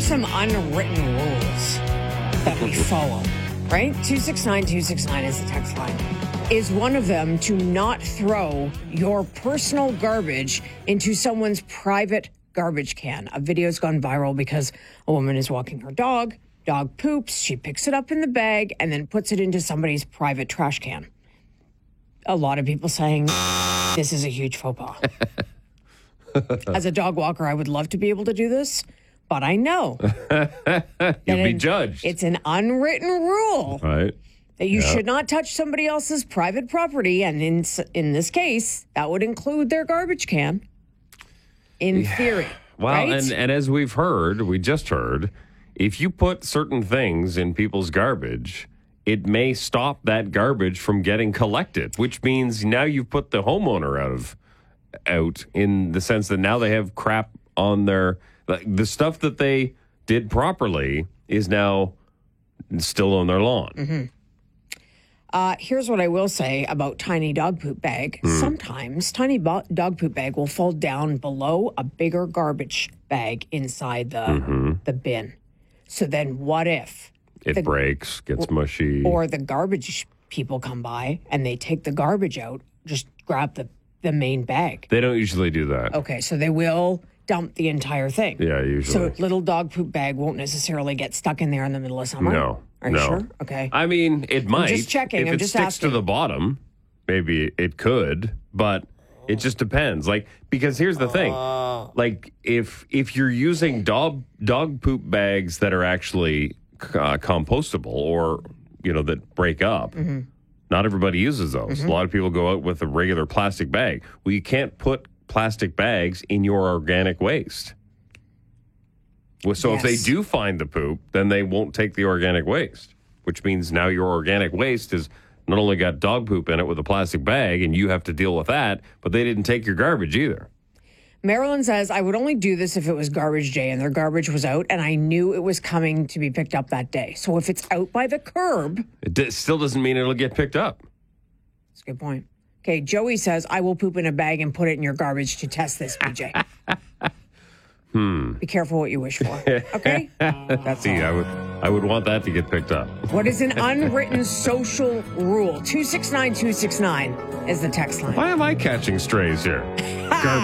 some unwritten rules that we follow, right? 269-269 is the text line. Is one of them to not throw your personal garbage into someone's private garbage can? A video's gone viral because a woman is walking her dog. Dog poops. She picks it up in the bag and then puts it into somebody's private trash can. A lot of people saying this is a huge faux pas. As a dog walker, I would love to be able to do this, but I know You'll be judged. It's an unwritten rule, right? That you should not touch somebody else's private property, and in this case, that would include their garbage can. In theory, well, right? and as we just heard, if you put certain things in people's garbage, it may stop that garbage from getting collected, which means now you've put the homeowner out in the sense that now they have crap on their the stuff that they did properly is now still on their lawn. Mm-hmm. Here's what I will say about tiny dog poop bag. Sometimes tiny dog poop bag will fall down below a bigger garbage bag inside the bin. So then what if it breaks, gets mushy, or the garbage people come by and they take the garbage out, just grab the main bag? They don't usually do that. Okay, so they will dump the entire thing. Yeah, usually. So little dog poop bag won't necessarily get stuck in there in the middle of summer? No. Are you sure? Okay. I mean, it might. I'm just checking. If I'm it just sticks asking. to the bottom, maybe it could, but it just depends. Like, because here's the thing. Like, if you're using dog poop bags that are actually compostable or, that break up, not everybody uses those. A lot of people go out with a regular plastic bag. Well, you can't put plastic bags in your organic waste. Well, so if they do find the poop, then they won't take the organic waste, which means now your organic waste is not only got dog poop in it with a plastic bag and you have to deal with that, but they didn't take your garbage either. Marilyn says, I would only do this if it was garbage day and their garbage was out and I knew it was coming to be picked up that day. So if it's out by the curb... It still doesn't mean it'll get picked up. That's a good point. Okay, Joey says, I will poop in a bag and put it in your garbage to test this, BJ. Be careful what you wish for. Okay? That's See, I would want that to get picked up. What is an unwritten social rule? 269-269 is the text line. Why am I catching strays here? Garbage